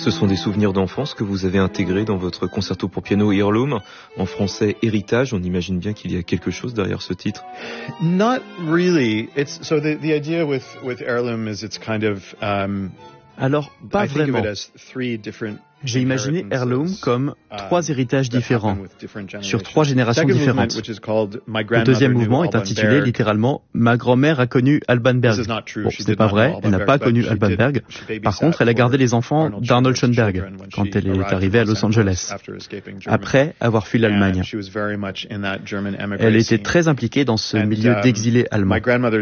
Ce sont des souvenirs d'enfance que vous avez intégrés dans votre concerto pour piano Heirloom, en français Héritage. On imagine bien qu'il y a quelque chose derrière ce titre. Not really. It's so the idea with Heirloom is it's kind of Alors, pas vraiment. J'ai imaginé Heirloom comme trois héritages différents, sur trois générations différentes. Le deuxième mouvement est intitulé littéralement « Ma grand-mère a connu Alban Berg ». Bon, ce n'est pas vrai, elle n'a pas connu Alban Berg. Par contre, elle a gardé les enfants d'Arnold Schoenberg quand elle est arrivée à Los Angeles, après avoir fui l'Allemagne. Elle était très impliquée dans ce milieu d'exilés allemands.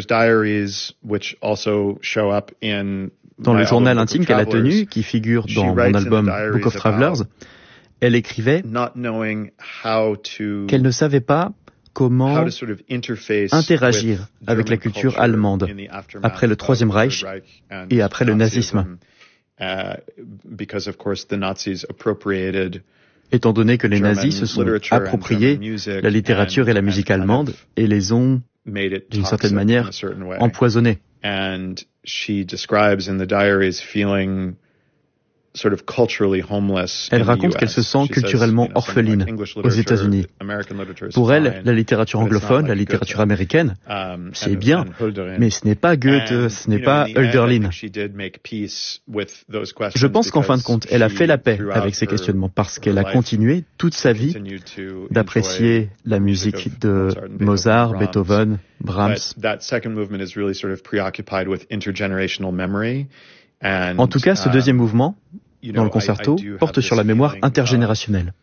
Dans le journal intime qu'elle a tenu, qui figure dans mon album Book of Travelers, elle écrivait qu'elle ne savait pas comment interagir avec la culture allemande après le Troisième Reich et après le nazisme. Étant donné que les nazis se sont appropriés la littérature et la musique allemande et les ont, d'une certaine manière, empoisonnés. And she describes in the diaries feeling sort of culturally homeless. Elle raconte qu'elle se sent culturellement orpheline aux États-Unis. Pour elle, la littérature anglophone, la littérature américaine, c'est bien, mais ce n'est pas Goethe, ce n'est pas Hölderlin. Je pense qu'en fin de compte, elle a fait la paix avec ces questionnements parce qu'elle a continué toute sa vie d'apprécier la musique de Mozart, Beethoven, Brahms. En tout cas, ce deuxième mouvement, dans le concerto, porte sur la mémoire intergénérationnelle.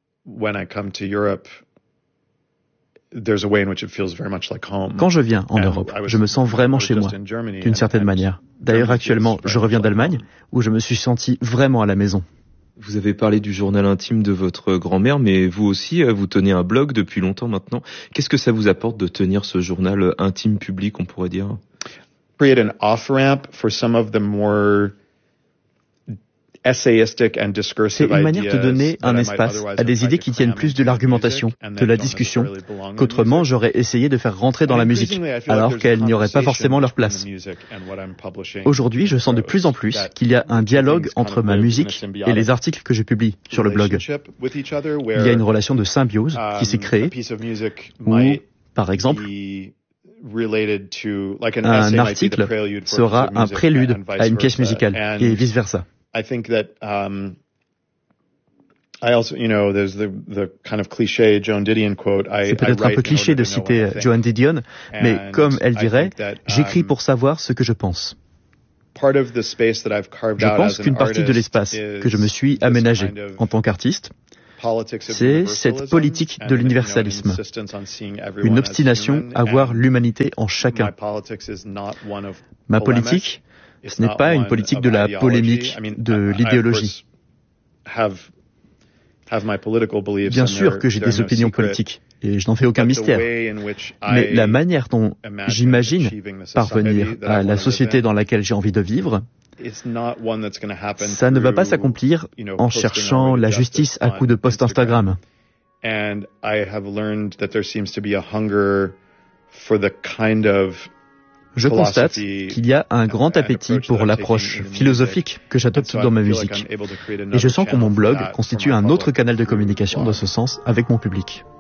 Quand je viens en Europe, je me sens vraiment chez moi, d'une certaine manière. D'ailleurs, actuellement, je reviens d'Allemagne, où je me suis senti vraiment à la maison. Vous avez parlé du journal intime de votre grand-mère, mais vous aussi, vous tenez un blog depuis longtemps maintenant. Qu'est-ce que ça vous apporte de tenir ce journal intime public, on pourrait dire ? Create an off-ramp for some of the more essayistic and discursive ideas. C'est une manière de donner un espace à des idées qui tiennent plus de l'argumentation, de la discussion, qu'autrement j'aurais essayé de faire rentrer dans la musique, alors qu'elles n'y auraient pas forcément leur place. Aujourd'hui, je sens de plus en plus qu'il y a un dialogue entre ma musique et les articles que je publie sur le blog. Il y a une relation de symbiose qui s'est créée, où, par exemple, un article sera un prélude à une pièce musicale et vice-versa. C'est peut-être un peu cliché de citer Joan Didion, mais comme elle dirait, j'écris pour savoir ce que je pense. Je pense qu'une partie de l'espace que je me suis aménagé en tant qu'artiste, c'est cette politique de l'universalisme, une obstination à voir l'humanité en chacun. Ma politique, ce n'est pas une politique de la polémique, de l'idéologie. Bien sûr que j'ai des opinions politiques, et je n'en fais aucun mystère. Mais la manière dont j'imagine parvenir à la société dans laquelle j'ai envie de vivre, ça ne va pas s'accomplir en cherchant la justice à coups de post Instagram. Je constate qu'il y a un grand appétit pour l'approche philosophique que j'adopte dans ma musique. Et je sens que mon blog constitue un autre canal de communication dans ce sens avec mon public.